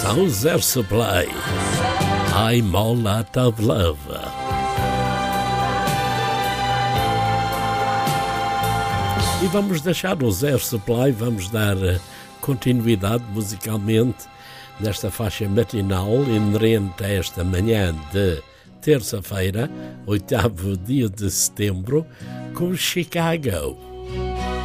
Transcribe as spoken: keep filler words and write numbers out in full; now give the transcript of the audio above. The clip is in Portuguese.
são os Air Supply. I'm all out of love. E vamos deixar os Air Supply, vamos dar continuidade musicalmente nesta faixa matinal inerente a esta manhã de terça-feira, oitavo dia de setembro, com Chicago.